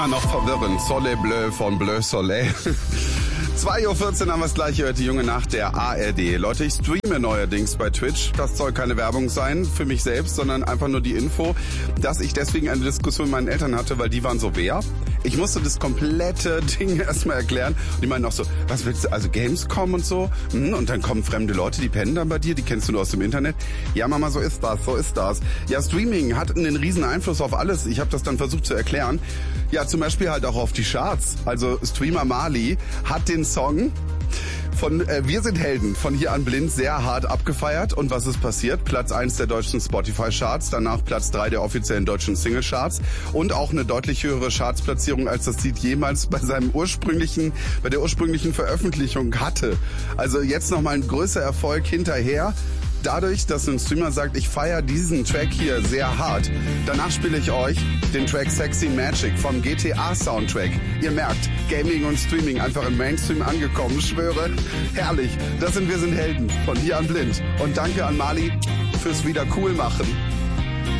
Noch verwirrend. Soleil Bleu von Bleu Soleil. 2.14 Uhr haben wir es gleich gehört, die junge Nacht der ARD. Leute, ich streame neuerdings bei Twitch. Das soll keine Werbung sein für mich selbst, sondern einfach nur die Info, dass ich deswegen eine Diskussion mit meinen Eltern hatte, weil die waren so, wer? Ich musste das komplette Ding erstmal erklären. Und die meinten auch so, was willst du, also Gamescom und so? Und dann kommen fremde Leute, die pennen dann bei dir, die kennst du nur aus dem Internet. Ja, Mama, so ist das, so ist das. Ja, Streaming hat einen riesen Einfluss auf alles. Ich habe das dann versucht zu erklären. Ja, zum Beispiel halt auch auf die Charts. Also Streamer Mali hat den Song von Wir sind Helden von Hier an Blind sehr hart abgefeiert. Und was ist passiert? Platz 1 der deutschen Spotify-Charts, danach Platz 3 der offiziellen deutschen Single-Charts und auch eine deutlich höhere Charts-Platzierung, als das Lied jemals bei der ursprünglichen Veröffentlichung hatte. Also jetzt nochmal ein größerer Erfolg hinterher. Dadurch, dass ein Streamer sagt, ich feiere diesen Track hier sehr hart. Danach spiele ich euch den Track Sexy Magic vom GTA-Soundtrack. Ihr merkt, Gaming und Streaming einfach im Mainstream angekommen. Schwöre, herrlich. Das sind Wir sind Helden von Hier an Blind. Und danke an Mali fürs wieder cool machen.